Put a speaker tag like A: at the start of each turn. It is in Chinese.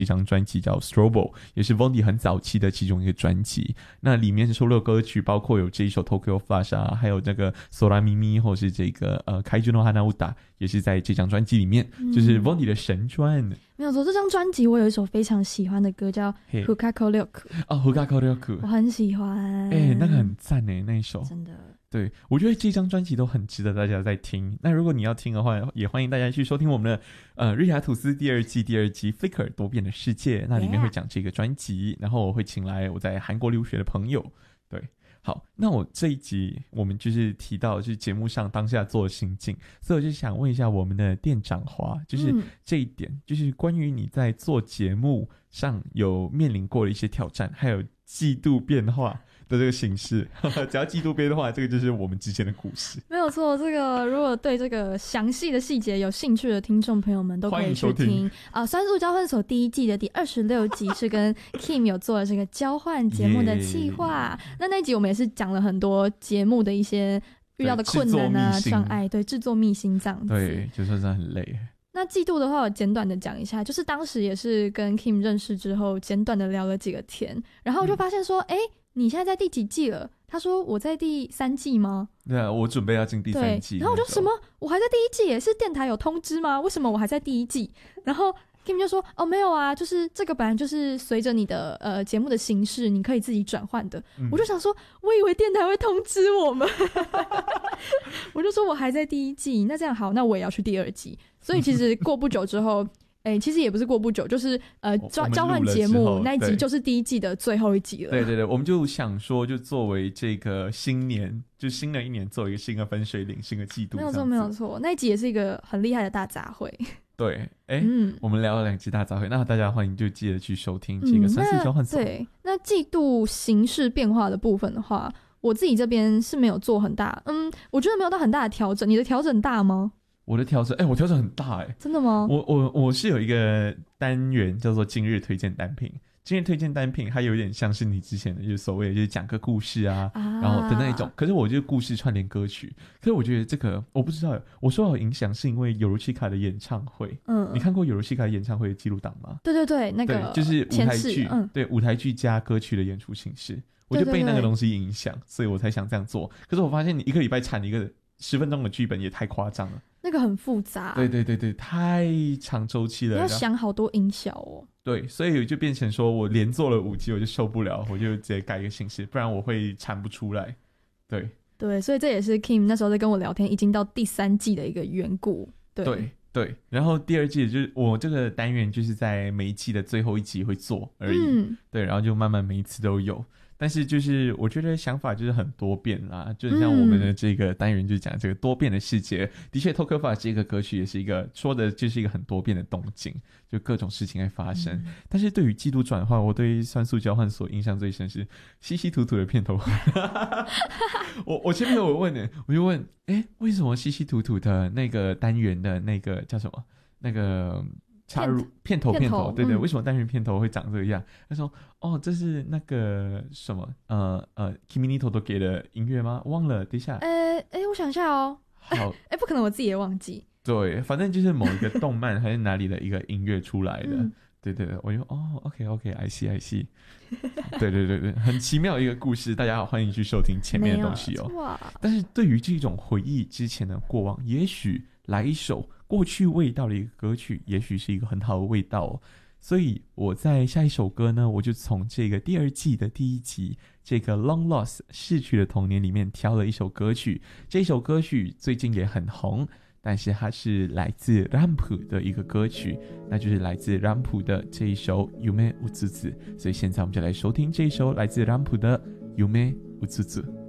A: 一张专辑叫 Strobo， 也是 Vondi 很早期的其中一个专辑。那里面收录的歌曲包括有这一首 Tokyo Flash 啊，还有那个 Sora Mimi 或是这个Kaiju no Hanauta， 也是在这张专辑里面，就是 Vondi 的神专。
B: 没有错，这张专辑我有一首非常喜欢的歌叫 Hukakouryoku。
A: Hukakouryoku
B: 我很喜欢。
A: 那个很赞那一首
B: 真的。
A: 对，我觉得这张专辑都很值得大家在听。那如果你要听的话，也欢迎大家去收听我们的日雅吐司第二季 Flickr 多变的世界，那里面会讲这个专辑，然后我会请来我在韩国留学的朋友。对，好，那我这一集我们就是提到就是节目上当下做的心境，所以我就想问一下我们的店长华，就是这一点，就是关于你在做节目上有面临过的一些挑战，还有季度变化的这个形式只要季度变化，这个就是我们之前的故事。
B: 没有错，这个如果对这个详细的细节有兴趣的听众朋友们都可以去听酸素交换所第一季的第26集是跟 Kim 有做了这个交换节目的企划那一集我们也是讲了很多节目的一些遇到的困难啊障碍，对，制作秘辛这样子。
A: 对，就算是很累。
B: 那季度的话我简短的讲一下，就是当时也是跟 Kim 认识之后简短的聊了几个天，然后我就发现说你现在在第几季了？他说我在第3季吗？
A: 对啊，我准备要进第3季。
B: 然后我就什么？我还在第1季耶？是电台有通知吗？为什么我还在第1季？然后 Kim 就说没有啊，就是这个本来就是随着你的节目的形式你可以自己转换的。我就想说我以为电台会通知我们我就说我还在第1季，那这样好，那我也要去第2季。所以其实过不久之后其实也不是过不久，就是交换节目那一集就是第1季的最后一集了。
A: 对对对，我们就想说就作为这个新年，就新的一年做一个新的分水岭，新的季度。
B: 没有错没有错，那一集也是一个很厉害的大杂烩。
A: 对，我们聊了2集大杂烩，那大家欢迎就记得去收听这个酸素交换所。
B: 对，那季度形式变化的部分的话，我自己这边是没有做很大，我觉得没有到很大的调整。你的调整大吗？
A: 我的调整我调整很大
B: 真的吗？
A: 我是有一个单元叫做今日推荐单品。今日推荐单品它有点像是你之前的就是所谓的就是讲个故事然后的那一种，可是我就是故事串联歌曲。可是我觉得这个我不知道，我受到影响是因为有如西卡的演唱会。你看过有如西卡的演唱会的记录档吗？
B: 对对对，那个
A: 对，就是舞台剧，对，舞台剧加歌曲的演出形式。我就被那个东西影响，所以我才想这样做。可是我发现你一个礼拜产一个10分钟的剧本也太夸张了，
B: 那个很复杂。
A: 对对对对，太长周期了，
B: 你要想好多音效哦。
A: 对，所以就变成说我连做了5集我就受不了，我就直接改一个形式，不然我会产不出来。对
B: 对，所以这也是 Kim 那时候在跟我聊天已经到第3季的一个缘故。
A: 对对，然后第2季就是我这个单元就是在每一季的最后1集会做而已。对，然后就慢慢每一次都有。但是就是我觉得想法就是很多变啦，就像我们的这个单元就讲这个多变的世界。的确 Tokyo Flash 这个歌曲也是一个说的就是一个很多变的动静，就各种事情在发生。但是对于季度转换，我对酸素交换所印象最深是稀稀土土的片头我前面有问我就问为什么稀稀土土的那个单元的那个叫什么那个插入片头对对，为什么单元片头会长这个样？他说这是那个什么Kimi ni Todoke 的音乐吗？忘了，等一下
B: 我想一下好不可能我自己也忘记。
A: 对，反正就是某一个动漫还是哪里的一个音乐出来的对对对，我就OK I see 对对对对，很奇妙的一个故事，大家好，欢迎去收听前面的东西但是对于这种回忆之前的过往，也许来一首过去味道的一个歌曲，也许是一个很好的味道所以我在下一首歌呢，我就从这个第2季的第1集这个 Long Lost 逝去的童年里面挑了一首歌曲。这首歌曲最近也很红，但是它是来自 Ramp 的一个歌曲，那就是来自 Ramp 的这一首 Yume Utsutsu。所以现在我们就来收听这一首来自 Ramp 的 Yume Utsutsu。